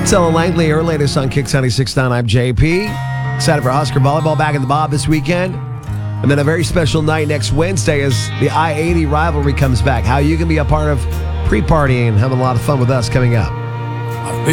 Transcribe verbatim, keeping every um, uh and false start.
Ella Langley, her latest on Kicks ninety-six point nine. I'm J P. Excited for Husker volleyball back in the Bob this weekend. And then a very special night next Wednesday as the I eighty rivalry comes back. How you can be a part of pre-partying and having a lot of fun with us coming up.